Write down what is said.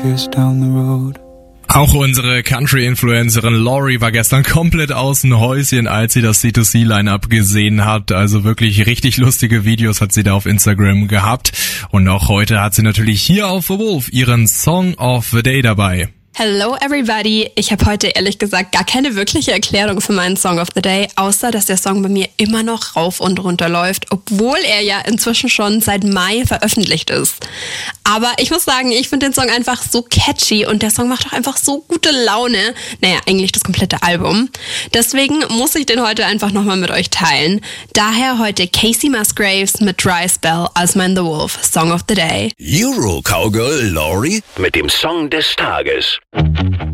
years down the road. Auch unsere Country-Influencerin Lori war gestern komplett aus dem Häuschen, als sie das C2C-Line-Up gesehen hat. Also wirklich richtig lustige Videos hat sie da auf Instagram gehabt. Und auch heute hat sie natürlich hier auf The Wolf ihren Song of the Day dabei. Hello everybody! Ich habe heute ehrlich gesagt gar keine wirkliche Erklärung für meinen Song of the Day, außer dass der Song bei mir immer noch rauf und runter läuft, obwohl er ja inzwischen schon seit Mai veröffentlicht ist. Aber ich muss sagen, ich finde den Song einfach so catchy und der Song macht auch einfach so gute Laune. Naja, eigentlich das komplette Album. Deswegen muss ich den heute einfach nochmal mit euch teilen. Daher heute Casey Musgraves mit Dry Spell als mein The Wolf Song of the Day. Euro Cowgirl Lori mit dem Song des Tages.